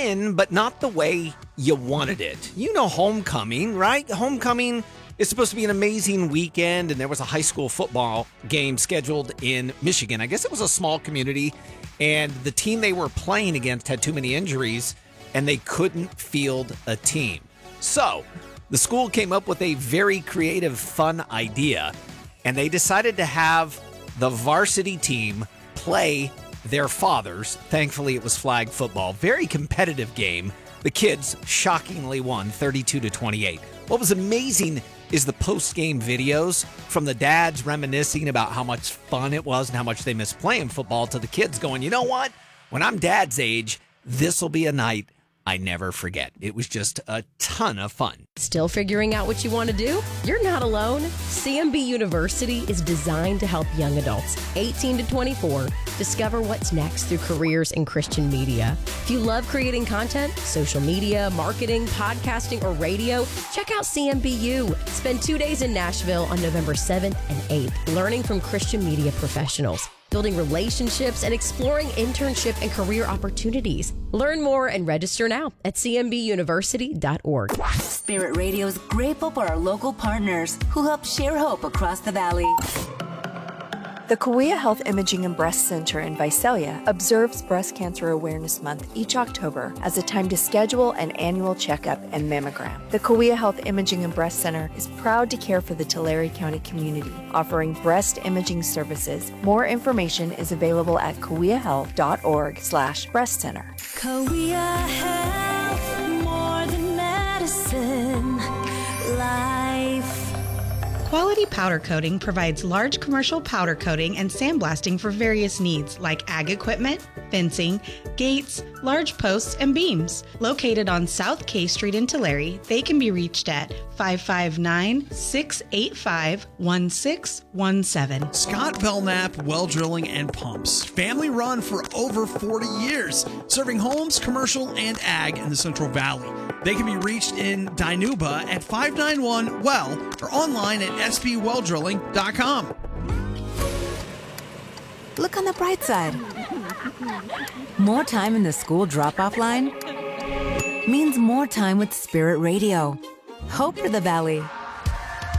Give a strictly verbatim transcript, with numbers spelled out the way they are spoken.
win, but not the way you wanted it. You know homecoming, right? Homecoming is supposed to be an amazing weekend, and there was a high school football game scheduled in Michigan. I guess it was a small community, and the team they were playing against had too many injuries, and they couldn't field a team. So the school came up with a very creative, fun idea, and they decided to have the varsity team play their fathers. Thankfully, it was flag football. Very competitive game. The kids shockingly won thirty-two to twenty-eight. What was amazing is the post-game videos from the dads reminiscing about how much fun it was and how much they miss playing football, to the kids going, you know what? When I'm dad's age, this will be a night I never forget. It was just a ton of fun. Still figuring out what you want to do? You're not alone. C M B University is designed to help young adults, eighteen to twenty-four, discover what's next through careers in Christian media. If you love creating content, social media, marketing, podcasting, or radio, check out C M B U. Spend two days in Nashville on November seventh and eighth, learning from Christian media professionals, building relationships, and exploring internship and career opportunities. Learn more and register now at c m b university dot org. Spirit Radio is grateful for our local partners who help share hope across the valley. The Kauai Health Imaging and Breast Center in Visalia observes Breast Cancer Awareness Month each October as a time to schedule an annual checkup and mammogram. The Kauai Health Imaging and Breast Center is proud to care for the Tulare County community, offering breast imaging services. More information is available at kauaihealth.org slash breast center. Kauai Health, more than medicine, life. Quality Powder Coating provides large commercial powder coating and sandblasting for various needs like ag equipment, fencing, gates, large posts, and beams. Located on South K Street in Tulare, they can be reached at five five nine, six eight five, one six one seven. Scott Belknap Well Drilling and Pumps. Family run for over forty years, serving homes, commercial, and ag in the Central Valley. They can be reached in Dinuba at five nine one well or online at s b well drilling dot com. Look on the bright side. More time in the school drop-off line means more time with Spirit Radio. Hope for the Valley.